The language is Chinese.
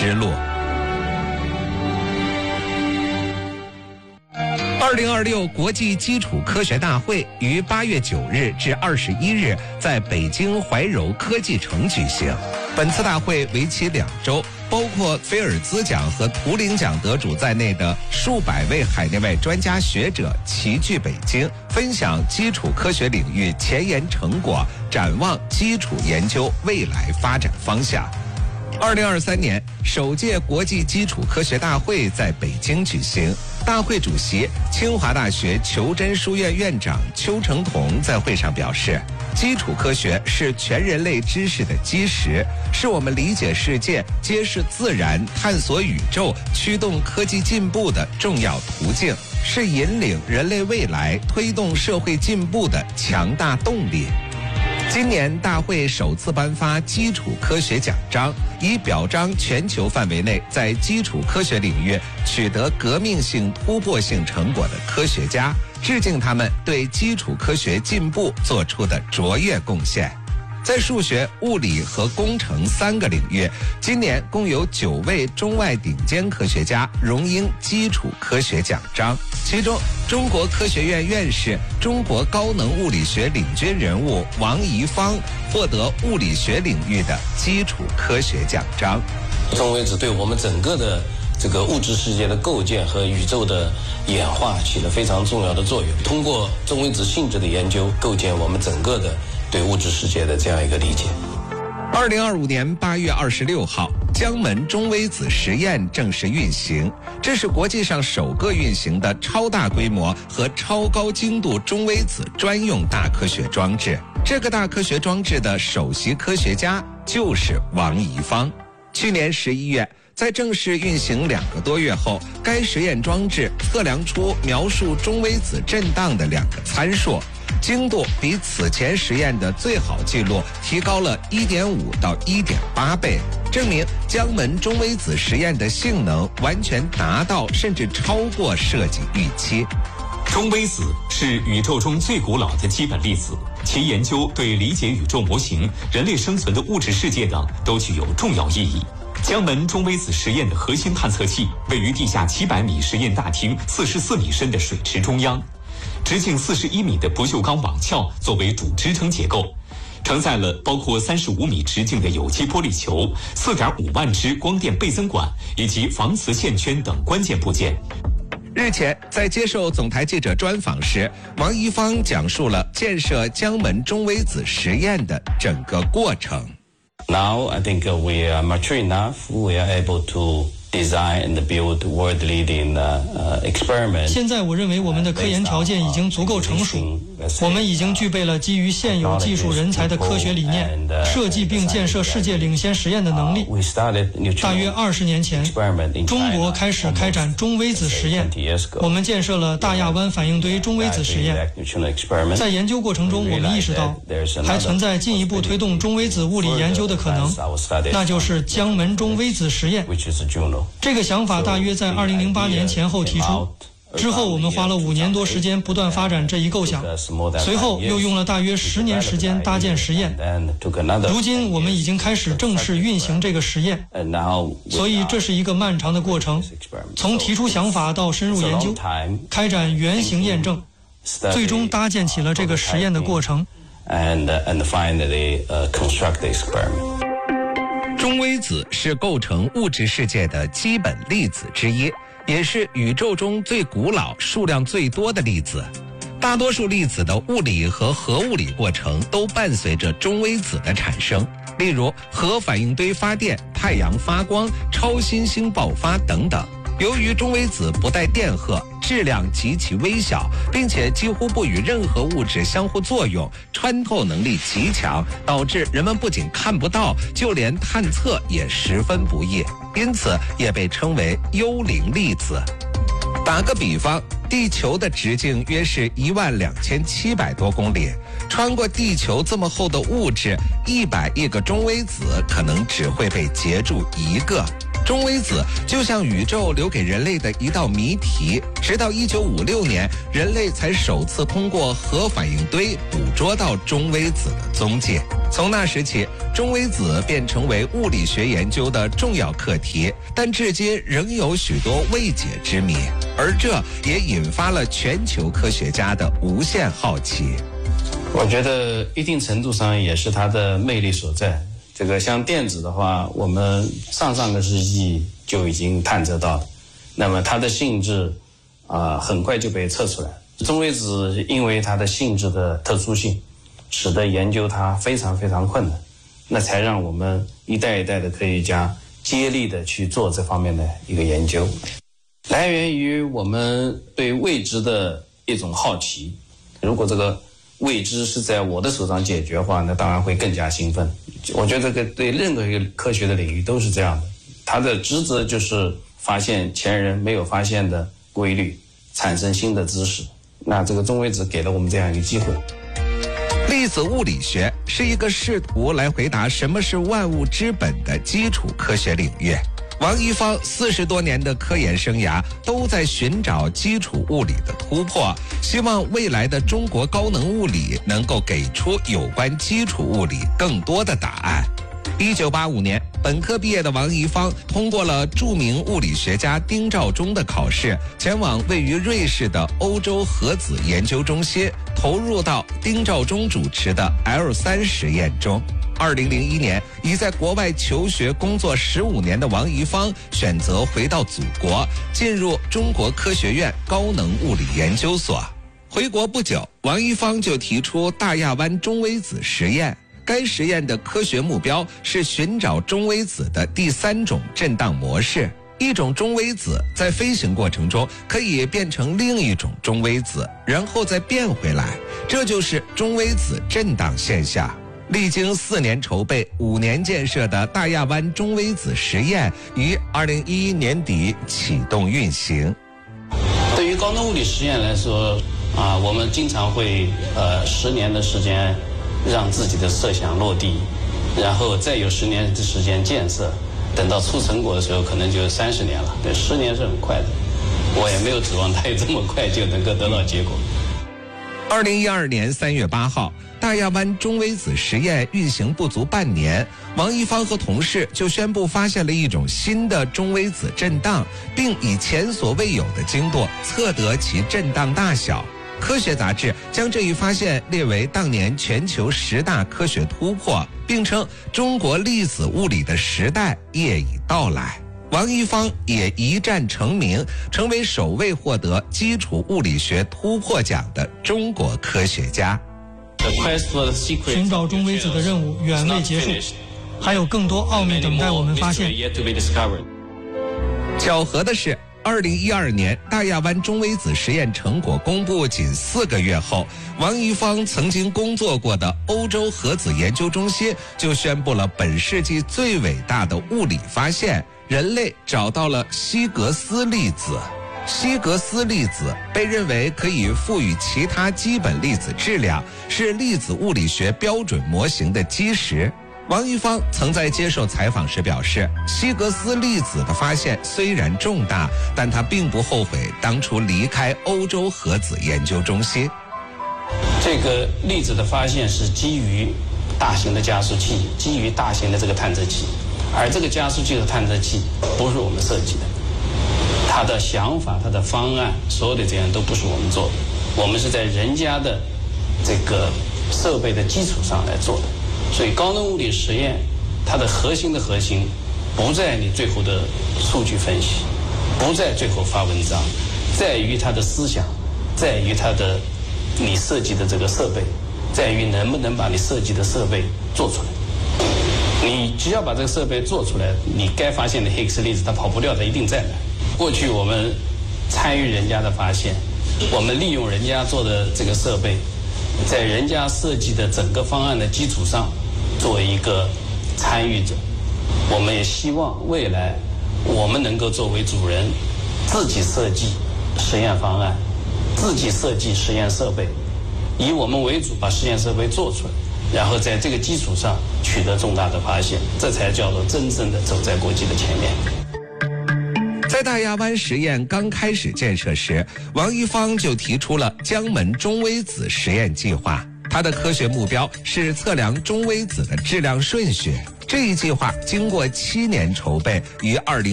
之路。2026国际基础科学大会于8月9日至21日在北京怀柔科技城举行。本次大会为期2周，包括菲尔兹奖和图灵奖得主在内的数百位海内外专家学者齐聚北京，分享基础科学领域前沿成果，展望基础研究未来发展方向。2023年首届国际基础科学大会在北京举行，大会主席清华大学裘真书院院长邱成桐在会上表示，基础科学是全人类知识的基石，是我们理解世界、揭示自然、探索宇宙、驱动科技进步的重要途径，是引领人类未来、推动社会进步的强大动力。今年大会首次颁发基础科学奖章，以表彰全球范围内在基础科学领域取得革命性突破性成果的科学家，致敬他们对基础科学进步做出的卓越贡献。在数学、物理和工程3个领域，今年共有9位中外顶尖科学家荣膺基础科学奖章，其中中国科学院院士、中国高能物理学领军人物王贻芳获得物理学领域的基础科学奖章。 中微子对我们整个的这个物质世界的构建和宇宙的演化起了非常重要的作用。通过中微子性质的研究，构建我们整个的对物质世界的这样一个理解。 2025年8月26号，江门中微子实验正式运行，这是国际上首个运行的超大规模和超高精度中微子专用大科学装置。这个大科学装置的首席科学家就是王贻芳。去年11月，在正式运行2个多月后，该实验装置测量出描述中微子震荡的2个参数，精度比此前实验的最好记录提高了 1.5 到 1.8 倍，证明江门中微子实验的性能完全达到甚至超过设计预期。 中微子是宇宙中最古老的基本粒子，其研究对理解宇宙模型、人类生存的物质世界等都具有重要意义。江门中微子实验的核心探测器位于地下700米实验大厅44米深的水池中央，直径41米的不锈钢网鞘作为主支撑结构，承载了包括35米直径的有机玻璃球、4.5万只光电倍增管以及防磁线圈等关键部件。 日前，在接受总台记者专访时，王贻芳讲述了建设江门中微子实验的整个过程。 Now I think we are mature enough. We are able to design and build world-leading experiments. 现在我认为我们的科研条件已经足够成熟，我们已经具备了基于现有技术人才的科学理念，设计并建设世界领先实验的能力。大约20年前，中国开始开展中微子实验，我们建设了大亚湾反应堆中微子实验。在研究过程中，我们意识到还存在进一步推动中微子物理研究的可能，那就是江门中微子实验。这个想法大约在2008年前后提出，之后我们花了5年多时间不断发展这一构想，随后又用了大约10年时间搭建实验。如今我们已经开始正式运行这个实验，所以这是一个漫长的过程，从提出想法到深入研究，开展原型验证，最终搭建起了这个实验的过程。 中微子是构成物质世界的基本粒子之一，也是宇宙中最古老、数量最多的粒子。大多数粒子的物理和核物理过程都伴随着中微子的产生，例如核反应堆发电、太阳发光、超新星爆发等等。由于中微子不带电荷，质量极其微小，并且几乎不与任何物质相互作用，穿透能力极强，导致人们不仅看不到，就连探测也十分不易，因此也被称为幽灵粒子。打个比方，地球的直径约是12700多公里，穿过地球这么厚的物质，100亿个中微子可能只会被截住1个。中微子就像宇宙留给人类的一道谜题，直到1956年，人类才首次通过核反应堆捕捉到中微子的踪迹。从那时起， 中微子便成为物理学研究的重要课题，但至今仍有许多未解之谜，而这也引发了全球科学家的无限好奇。 我觉得一定程度上也是它的魅力所在。这个像电子的话，我们上个世纪就已经探测到了，那么它的性质很快就被测出来。中微子因为它的性质的特殊性，使得研究它非常非常困难，那才让我们一代一代的科学家接力的去做这方面的一个研究，来源于我们对未知的一种好奇。如果这个未知是在我的手上解决的话，那当然会更加兴奋。我觉得这个对任何一个科学的领域都是这样的，它的职责就是发现前人没有发现的规律，产生新的知识。那这个中微子给了我们这样一个机会。 粒子物理学是一个试图来回答什么是万物之本的基础科学领域。王一方40多年的科研生涯都在寻找基础物理的突破，希望未来的中国高能物理能够给出有关基础物理更多的答案。1985年，本科毕业的王一方通过了著名物理学家丁肇中的考试，前往位于瑞士的欧洲核子研究中心，投入到丁肇中主持的 L3 实验中。2001年，已在国外求学工作15年的王一方选择回到祖国，进入中国科学院高能物理研究所。回国不久，王一方就提出大亚湾中微子实验。该实验的科学目标是寻找中微子的第3种振荡模式。一种中微子在飞行过程中可以变成另一种中微子，然后再变回来，这就是中微子振荡现象。历经4年筹备、5年建设的大亚湾中微子实验于2011年底启动运行。 对于高能物理实验来说，我们经常会10年的时间让自己的设想落地，然后再有10年的时间建设，等到出成果的时候可能就30年了。对，10年是很快的，我也没有指望它有这么快就能够得到结果。 2012年3月8号，大亚湾中微子实验运行不足半年，王一方和同事就宣布发现了一种新的中微子振荡，并以前所未有的精度测得其振荡大小。科学杂志将这一发现列为当年全球10大科学突破，并称中国粒子物理的时代业已到来。王一方也一战成名，成为首位获得基础物理学突破奖的中国科学家。 寻找中微子的任务远未结束，还有更多奥秘等待我们发现。 巧合的是，2012年大亚湾中微子实验成果公布仅4个月后，王一方曾经工作过的欧洲核子研究中心就宣布了本世纪最伟大的物理发现：人类找到了希格斯粒子。希格斯粒子被认为可以赋予其他基本粒子质量，是粒子物理学标准模型的基石。王一方曾在接受采访时表示，希格斯粒子的发现虽然重大，但他并不后悔当初离开欧洲核子研究中心。 这个粒子的发现是基于大型的加速器，基于大型的这个探测器，而这个加速器和探测器不是我们设计的，它的想法、它的方案，所有的这样都不是我们做的，我们是在人家的这个设备的基础上来做的。所以高能物理实验它的核心不在你最后的数据分析，不在最后发文章，在于它的思想，在于它的你设计的这个设备，在于能不能把你设计的设备做出来。你只要把这个设备做出来，你该发现的黑克斯粒子它跑不掉，它一定在那。过去我们参与人家的发现，我们利用人家做的这个设备，在人家设计的整个方案的基础上作为一个参与者。我们也希望未来我们能够作为主人，自己设计实验方案，自己设计实验设备，以我们为主把实验设备做出来，然后在这个基础上取得重大的发现，这才叫做真正的走在国际的前面。 在大亚湾实验刚开始建设时，王一方就提出了江门中微子实验计划。 它的科学目标是测量中微子的质量顺序。这一计划经过7年筹备，于